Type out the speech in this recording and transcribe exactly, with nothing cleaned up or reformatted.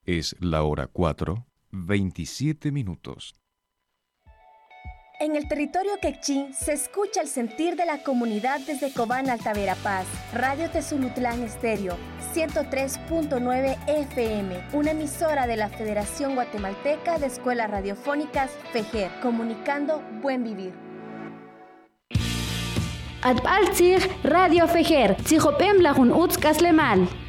Es la hora cuatro, veintisiete minutos. En el territorio quechí se escucha el sentir de la comunidad desde Cobán, Alta Verapaz. Radio Tezulutlán Estéreo, ciento tres punto nueve F M, una emisora de la Federación Guatemalteca de Escuelas Radiofónicas, FEGER, comunicando buen vivir. Adbaltzig Radio FEGER, Tzijopem Lajun Utz Kaslemal.